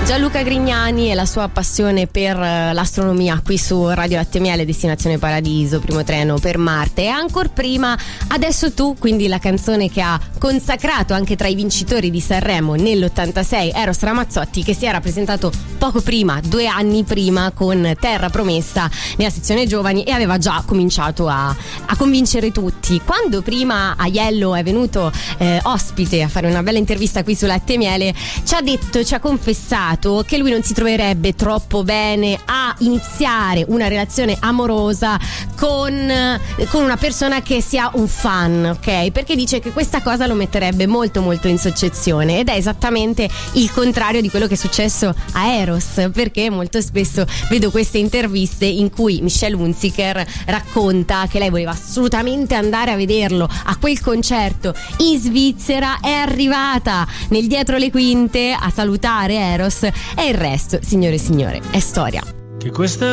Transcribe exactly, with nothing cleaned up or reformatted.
Gianluca Grignani e la sua passione per l'astronomia qui su Radio Latte Miele, Destinazione Paradiso, primo treno per Marte. E ancora prima Adesso tu, quindi la canzone che ha consacrato anche tra i vincitori di Sanremo nell'ottantasei Eros Ramazzotti, che si era presentato poco prima, due anni prima, con Terra Promessa nella sezione giovani e aveva già cominciato a, a convincere tutti. Quando prima Aiello è venuto eh, ospite a fare una bella intervista qui su Latte Miele, ci ha detto, ci ha confessato che lui non si troverebbe troppo bene a iniziare una relazione amorosa con, con una persona che sia un fan, ok? Perché dice che questa cosa lo metterebbe molto molto in soggezione, ed è esattamente il contrario di quello che è successo a Eros, perché molto spesso vedo queste interviste in cui Michelle Hunziker racconta che lei voleva assolutamente andare a vederlo a quel concerto in Svizzera, è arrivata nel dietro le quinte a salutare Eros, e il resto, signore e signore, è storia. Che questa